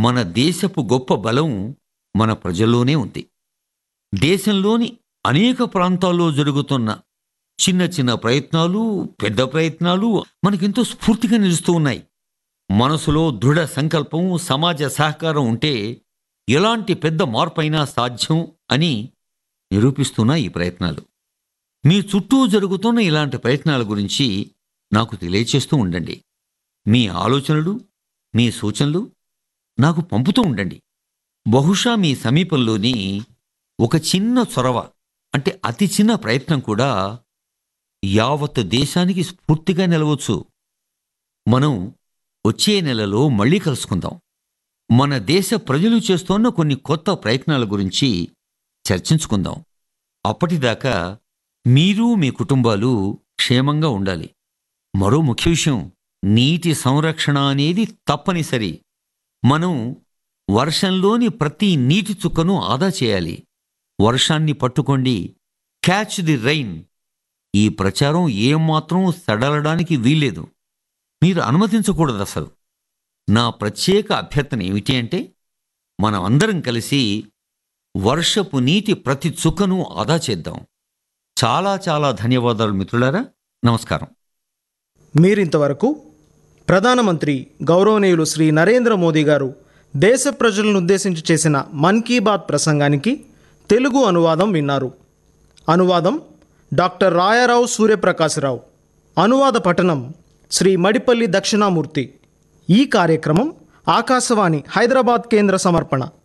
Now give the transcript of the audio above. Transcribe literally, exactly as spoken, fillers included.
మన దేశపు గొప్ప బలం మన ప్రజల్లోనే ఉంది. దేశంలోని అనేక ప్రాంతాల్లో జరుగుతున్న చిన్న చిన్న ప్రయత్నాలు, పెద్ద ప్రయత్నాలు మనకెంతో స్ఫూర్తిగా నిలుస్తూ ఉన్నాయి. మనసులో దృఢ సంకల్పం, సమాజ సహకారం ఉంటే ఎలాంటి పెద్ద మార్పైనా సాధ్యం అని నిరూపిస్తున్న ఈ ప్రయత్నాలు. మీ చుట్టూ జరుగుతున్న ఇలాంటి ప్రయత్నాల గురించి నాకు తెలియచేస్తూ ఉండండి. మీ ఆలోచనలు, మీ సూచనలు నాకు పంపుతూ ఉండండి. బహుశా మీ సమీపంలోని ఒక చిన్న చొరవ, అంటే అతి చిన్న ప్రయత్నం కూడా యావత్ దేశానికి స్ఫూర్తిగా నిలవచ్చు. మనం వచ్చే నెలలో మళ్ళీ కలుసుకుందాం. మన దేశ ప్రజలు చేస్తోన్న కొన్ని కొత్త ప్రయత్నాల గురించి చర్చించుకుందాం. అప్పటిదాకా మీరు, మీ కుటుంబాలు క్షేమంగా ఉండాలి. మరో ముఖ్య విషయం, నీటి సంరక్షణ అనేది తప్పనిసరి. మనం వర్షంలోని ప్రతి నీటి చుక్కను ఆదా చేయాలి. వర్షాన్ని పట్టుకోండి, క్యాచ్ ది రైన్. ఈ ప్రచారం ఏమాత్రం సడలడానికి వీల్లేదు. మీరు అనుమతించకూడదు అసలు. నా ప్రత్యేక అభ్యర్థన ఏమిటి అంటే, మనం అందరం కలిసి వర్షపు నీటి ప్రతి చుక్కను ఆదా చేద్దాం. చాలా చాలా ధన్యవాదాలు మిత్రులారా. నమస్కారం. మీరింతవరకు ప్రధానమంత్రి గౌరవనీయులు శ్రీ నరేంద్ర మోదీ గారు దేశ ప్రజలను ఉద్దేశించి చేసిన మన్ కీ బాత్ ప్రసంగానికి తెలుగు అనువాదం విన్నారు. అనువాదం డాక్టర్ రాయారావు సూర్యప్రకాశరావు. అనువాద పఠనం శ్రీ మడిపల్లి దక్షిణామూర్తి. ఈ కార్యక్రమం ఆకాశవాణి హైదరాబాద్ కేంద్ర సమర్పణ.